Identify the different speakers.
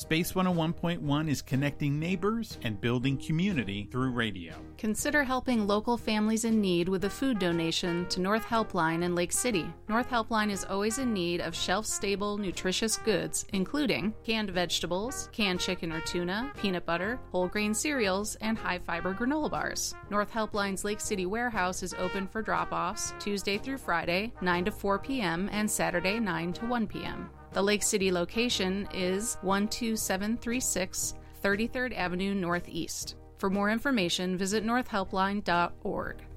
Speaker 1: Space 101.1 is connecting neighbors and building community through radio.
Speaker 2: Consider helping local families in need with a food donation to North Helpline in Lake City. North Helpline is always in need of shelf-stable, nutritious goods, including canned vegetables, canned chicken or tuna, peanut butter, whole grain cereals, and high-fiber granola bars. North Helpline's Lake City warehouse is open for drop-offs Tuesday through Friday, 9 to 4 p.m., and Saturday, 9 to 1 p.m. The Lake City location is 12736 33rd Avenue Northeast. For more information, visit northhelpline.org.